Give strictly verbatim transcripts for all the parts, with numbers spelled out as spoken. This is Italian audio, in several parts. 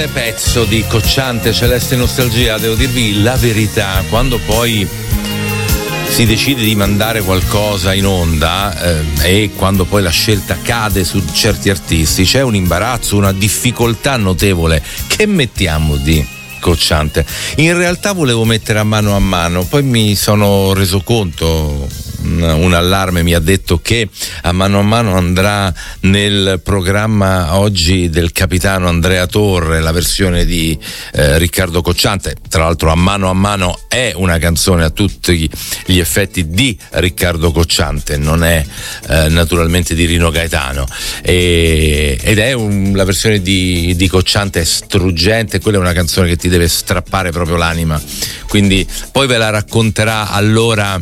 grande pezzo di Cocciante, Celeste Nostalgia. Devo dirvi la verità, quando poi si decide di mandare qualcosa in onda eh, e quando poi la scelta cade su certi artisti, c'è un imbarazzo, una difficoltà notevole. Che mettiamo di Cocciante? In realtà volevo mettere A mano a mano, poi mi sono reso conto, un, un allarme mi ha detto che A mano a mano andrà nel programma oggi del capitano Andrea Torre, la versione di eh, Riccardo Cocciante. Tra l'altro A mano a mano è una canzone a tutti gli effetti di Riccardo Cocciante, non è eh, naturalmente di Rino Gaetano, e, ed è un, la versione di, di Cocciante è struggente. Quella è una canzone che ti deve strappare proprio l'anima, quindi poi ve la racconterà allora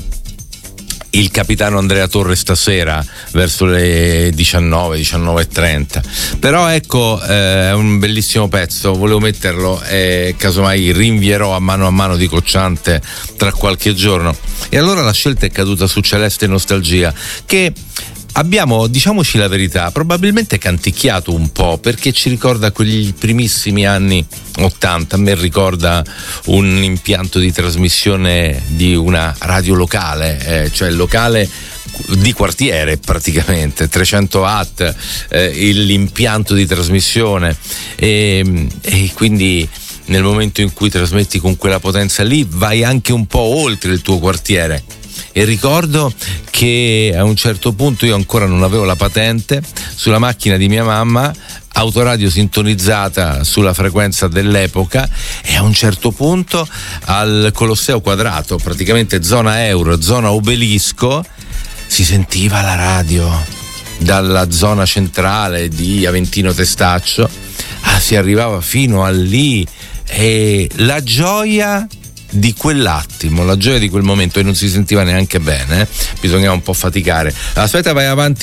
il capitano Andrea Torre stasera verso le diciannove, diciannove e trenta. Però ecco, eh, è un bellissimo pezzo, volevo metterlo e casomai rinvierò A mano a mano di Cocciante tra qualche giorno. E allora la scelta è caduta su Celeste Nostalgia, che abbiamo, diciamoci la verità, probabilmente canticchiato un po', perché ci ricorda quegli primissimi anni ottanta. A me ricorda un impianto di trasmissione di una radio locale, eh, cioè il locale di quartiere praticamente, trecento watt eh, l'impianto di trasmissione, e, e quindi nel momento in cui trasmetti con quella potenza lì vai anche un po' oltre il tuo quartiere. E ricordo che a un certo punto, io ancora non avevo la patente, sulla macchina di mia mamma, autoradio sintonizzata sulla frequenza dell'epoca, e a un certo punto al Colosseo Quadrato, praticamente zona Euro, zona Obelisco, si sentiva la radio dalla zona centrale di Aventino Testaccio, ah, si arrivava fino a lì, e la gioia di quell'attimo, la gioia di quel momento, e non si sentiva neanche bene, eh? Bisognava un po' faticare. Aspetta, vai avanti